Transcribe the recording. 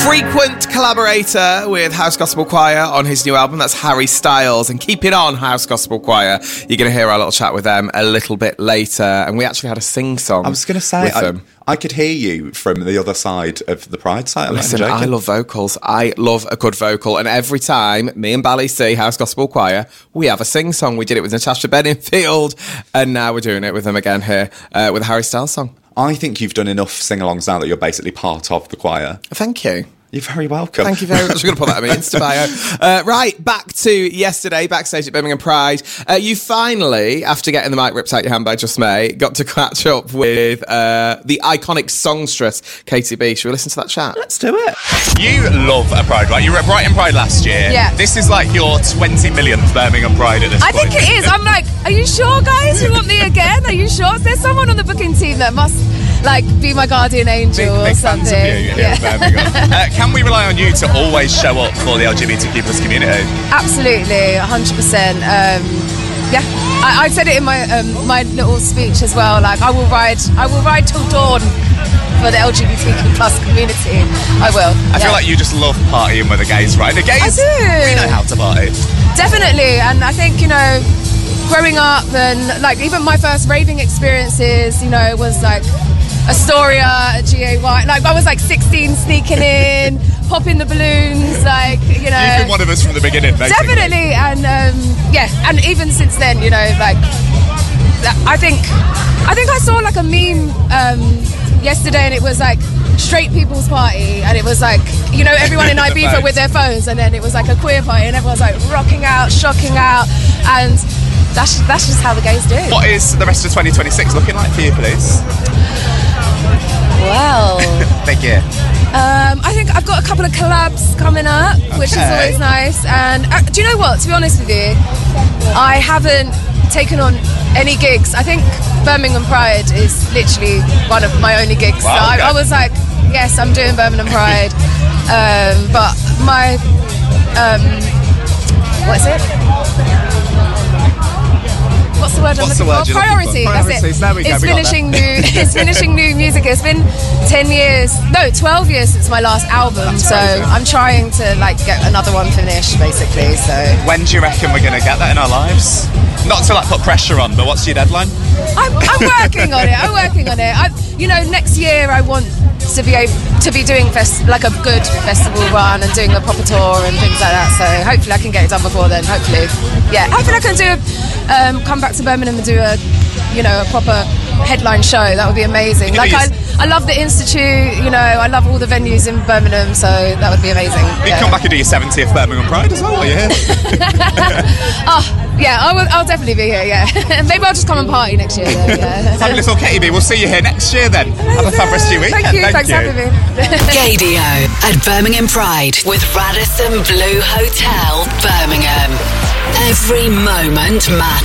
Frequent collaborator with House Gospel Choir on his new album. That's Harry Styles. And keep it on, House Gospel Choir. You're going to hear our little chat with them a little bit later. And we actually had a sing-song. I was going to say, I could hear you from the other side of the Pride site. Listen, I love vocals. I love a good vocal. And every time me and Bally see House Gospel Choir, we have a sing-song. We did it with Natasha Bedingfield. And now we're doing it with them again here with a Harry Styles song. I think you've done enough sing-alongs now that you're basically part of the choir. Thank you. You're very welcome. Thank you very much. I'm going to put that in my Insta bio. Right, back to yesterday, backstage at Birmingham Pride. You finally, after getting the mic ripped out your hand by Just May, got to catch up with the iconic songstress, Katie B. Should we listen to that chat? Let's do it. You love a Pride, right? You were at Brighton Pride last year. Yeah. This is like your 20 millionth Birmingham Pride at this point. I think it is. I'm like, are you sure, guys? You want me again? Are you sure? There's someone on the booking team that must, like, be my guardian angel or big something. Fans of you here in Birmingham. Can we rely on you to always show up for the LGBTQ+ community? Absolutely, 100%. Yeah, I said it in my my little speech as well. Like, I will ride till dawn for the LGBTQ+ community. I will. I feel like you just love partying with the gays, right? The gays, I do. We know how to party. Definitely, and I think, you know, growing up and like even my first raving experiences, you know, was like Astoria, GAY. Like, I was like 16 sneaking in, popping the balloons, like, you know. You've been one of us from the beginning, basically. Definitely, and yeah, and even since then, you know, like, I think I saw like a meme yesterday, and it was like straight people's party, and it was like, you know, everyone in Ibiza with their phones, and then it was like a queer party, and everyone's like rocking out, shocking out, and that's just how the gays do. What is the rest of 2026 looking like for you, please? Well, thank you. I think I've got a couple of collabs coming up, which is always nice. And do you know what? To be honest with you, I haven't taken on any gigs. I think Birmingham Pride is literally one of my only gigs. Wow, so I was like, yes, I'm doing Birmingham Pride. But my what is it? What's the word I'm looking for? Priority. That's it. It's finishing new music. It's been 12 years since my last album. So I'm trying to like get another one finished, basically. So when do you reckon we're going to get that in our lives? Not to like put pressure on, but what's your deadline? I'm working on it. You know, next year I want to be able to be doing like a good festival run and doing a proper tour and things like that. So hopefully I can get it done before then. Hopefully I can do come back to Birmingham and do a proper headline show. That would be amazing. Like, I love the Institute, you know, I love all the venues in Birmingham, so that would be amazing. You can come back and do your 70th Birmingham Pride as well, are you here? Oh, yeah, I'll definitely be here, yeah. Maybe I'll just come and party next year, though, yeah. Fabulous. Well, Katie B, we'll see you here next year then. Have a fab rest of your weekend. Thank you, thanks for having me. Gaydio at Birmingham Pride with Radisson Blu Hotel, Birmingham. Every moment matters.